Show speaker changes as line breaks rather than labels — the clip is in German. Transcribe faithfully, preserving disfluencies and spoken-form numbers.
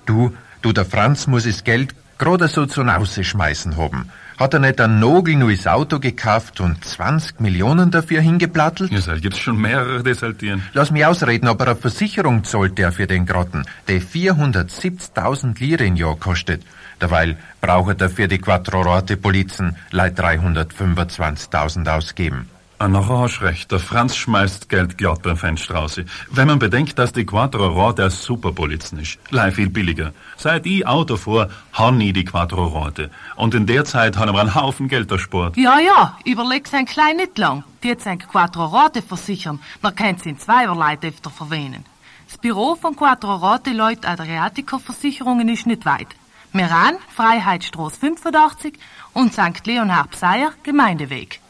Du, du, der Franz muss das Geld gerade so zum Rausschmeißen haben. Hat er nicht ein nagelneues Auto gekauft und zwanzig Millionen dafür hingeplattelt?
Ja, da gibt's schon mehrere desaltieren.
Lass mich ausreden, aber eine Versicherung zahlt der für den Grotten, die vierhundertsiebzigtausend Lire im Jahr kostet. Derweil braucht er für die Quattro-Rote-Polizen leid dreihundertfünfundzwanzigtausend ausgeben.
Ah, nachher hast recht. Der Franz schmeißt Geld glatt beim Fenster raus. Wenn man bedenkt, dass die Quattro-Rote eine Superpolizen ist. Leih viel billiger. Seit ich Auto fuhr, han ich die Quattro-Rote. Und in der Zeit haben wir einen Haufen Geld erspart.
Ja, ja, überleg's ein klein nicht lang. Die jetzt ein Quattro-Rote versichern, man kann sie in zweierlei öfter verwähnen. Das Büro von Quattro-Rote Leute Adriatiker-Versicherungen ist nicht weit. Meran, Freiheitsstraße fünfundachtzig und Sankt Leonhard Pseier, Gemeindeweg.